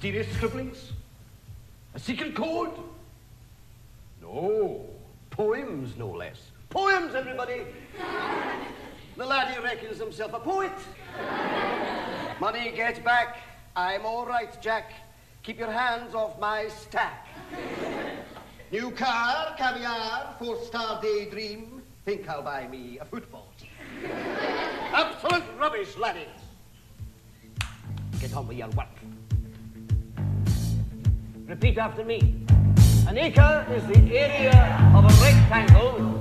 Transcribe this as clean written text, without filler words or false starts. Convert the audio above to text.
Mysterious scribblings? A secret code? No. Poems, no less. Poems, everybody. The laddie reckons himself a poet. Money, get back. I'm all right, Jack. Keep your hands off my stack. New car, caviar, four-star daydream. Think I'll buy me a football team. Absolute rubbish, laddies. Get on with your work. Repeat after me. An acre is the area of a rectangle